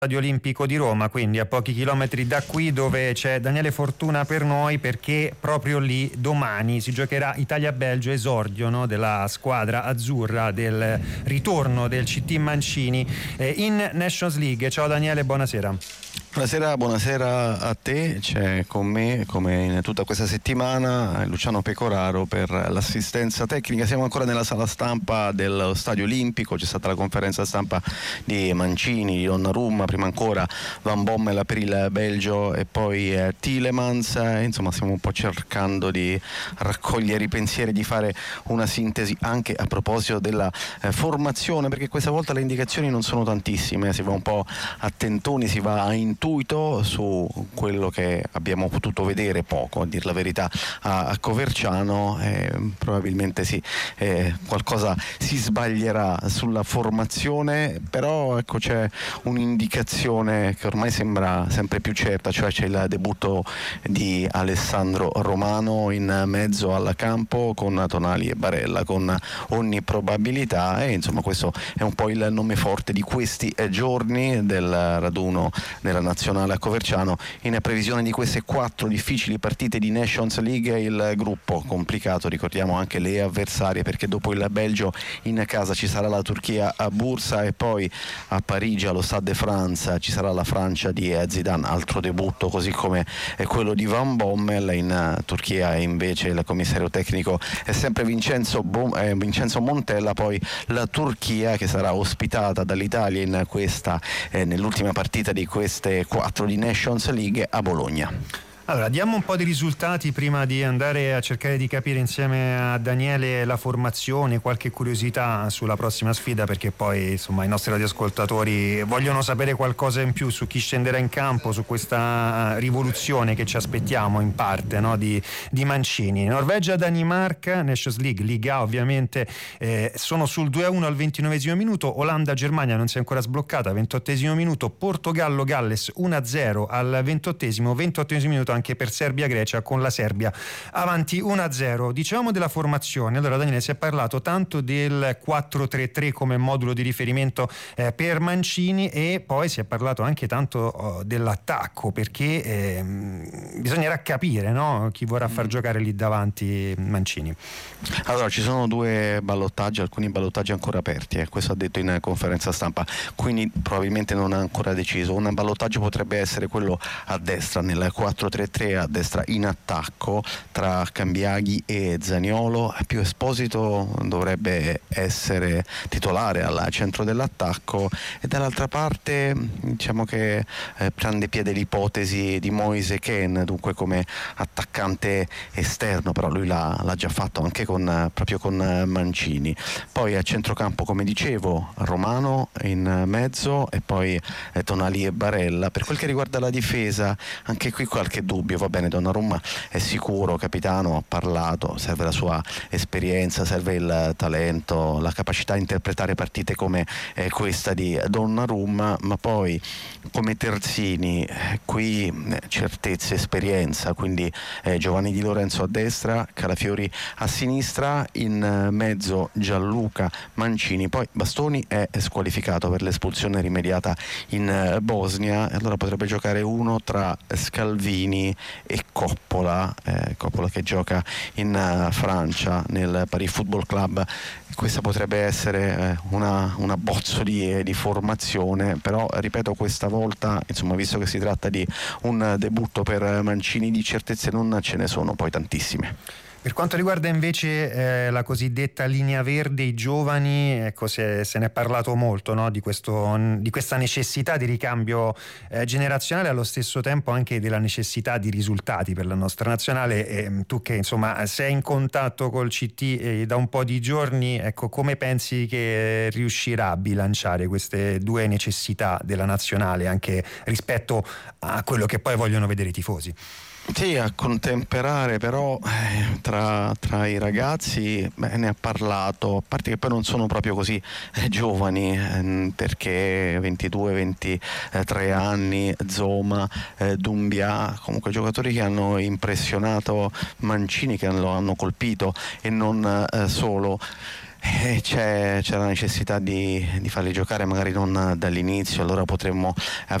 Stadio Olimpico di Roma, quindi a pochi chilometri da qui, dove c'è Daniele Fortuna per noi, perché proprio lì domani si giocherà Italia-Belgio, esordio, no, della squadra azzurra, del ritorno del CT Mancini in Nations League. Ciao Daniele, buonasera. Buonasera a te. C'è con me, come in tutta questa settimana, Luciano Pecoraro per l'assistenza tecnica. Siamo ancora nella sala stampa dello Stadio Olimpico, c'è stata la conferenza stampa di Mancini, di Donnarumma, prima ancora Van Bommel per il Belgio e poi Tielemans. Insomma, stiamo un po' cercando di raccogliere i pensieri, di fare una sintesi anche a proposito della formazione, perché questa volta le indicazioni non sono tantissime, si va un po' a tentoni, si va a intuito su quello che abbiamo potuto vedere, poco a dir la verità, a Coverciano. Probabilmente qualcosa si sbaglierà sulla formazione, però ecco, c'è un'indicazione che ormai sembra sempre più certa, cioè c'è il debutto di Alessandro Romano in mezzo al campo con Tonali e Barella con ogni probabilità, e insomma questo è un po' il nome forte di questi giorni del raduno della nazionale a Coverciano, in previsione di queste 4 difficili partite di Nations League. Il gruppo complicato, ricordiamo anche le avversarie, perché dopo il Belgio in casa ci sarà la Turchia a Bursa e poi a Parigi allo Stade de France ci sarà la Francia di Zidane, altro debutto così come quello di Van Bommel. In Turchia invece il commissario tecnico è sempre Vincenzo Montella. Poi la Turchia che sarà ospitata dall'Italia in nell'ultima partita di queste 4 di Nations League a Bologna. Allora, diamo un po' di risultati prima di andare a cercare di capire insieme a Daniele la formazione, qualche curiosità sulla prossima sfida, perché poi insomma i nostri radioascoltatori vogliono sapere qualcosa in più su chi scenderà in campo, su questa rivoluzione che ci aspettiamo in parte, no, di Mancini. Norvegia-Danimarca, Nations League, Liga ovviamente, sono sul 2-1 al 29esimo minuto, Olanda-Germania non si è ancora sbloccata, 28esimo minuto, Portogallo-Galles 1-0 al 28esimo minuto anche per Serbia-Grecia, con la Serbia avanti 1-0. Dicevamo della formazione. Allora Daniele, si è parlato tanto del 4-3-3 come modulo di riferimento per Mancini, e poi si è parlato anche tanto dell'attacco, perché bisognerà capire, no, chi vorrà far giocare lì davanti Mancini. Allora, ci sono 2 ballottaggi, alcuni ballottaggi ancora aperti, questo ha detto in conferenza stampa, quindi probabilmente non ha ancora deciso. Un ballottaggio potrebbe essere quello a destra nel 4-3-3, a destra in attacco tra Cambiaghi e Zaniolo. Più Esposito dovrebbe essere titolare al centro dell'attacco, e dall'altra parte diciamo che prende piede l'ipotesi di Moise Kean, dunque come attaccante esterno, però lui l'ha già fatto anche proprio con Mancini. Poi a centrocampo, come dicevo, Romano in mezzo e poi Tonali e Barella. Per quel che riguarda la difesa, anche qui qualche dubbio. Va bene, Donnarumma è sicuro capitano, ha parlato, serve la sua esperienza, serve il talento, la capacità di interpretare partite come questa di Donnarumma, ma poi come terzini qui certezza, esperienza, quindi Giovanni Di Lorenzo a destra, Calafiori a sinistra, in mezzo Gianluca, Mancini. Poi Bastoni è squalificato per l'espulsione rimediata in Bosnia, e allora potrebbe giocare uno tra Scalvini e Coppola che gioca in Francia nel Paris Football Club. Questa potrebbe essere una abbozzo di formazione, però ripeto, questa volta insomma, visto che si tratta di un debutto per Mancini, di certezze non ce ne sono poi tantissime. Per quanto riguarda invece la cosiddetta linea verde, i giovani, ecco, se ne è parlato molto, no? di questa necessità di ricambio generazionale, allo stesso tempo anche della necessità di risultati per la nostra nazionale. E tu che insomma sei in contatto col CT da un po' di giorni, ecco, come pensi che riuscirà a bilanciare queste 2 necessità della nazionale anche rispetto a quello che poi vogliono vedere i tifosi? Sì, a contemperare però tra i ragazzi ne ha parlato, a parte che poi non sono proprio così giovani, perché 22-23 anni, Zoma, Doumbia, comunque giocatori che hanno impressionato Mancini, che lo hanno colpito, e non solo. C'è la necessità di farli giocare magari non dall'inizio, allora potremmo